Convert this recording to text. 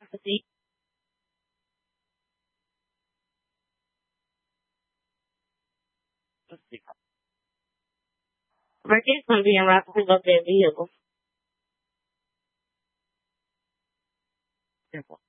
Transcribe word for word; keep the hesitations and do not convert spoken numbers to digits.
See, let's see. Mercury's going to be in rapidly located vehicles. Careful.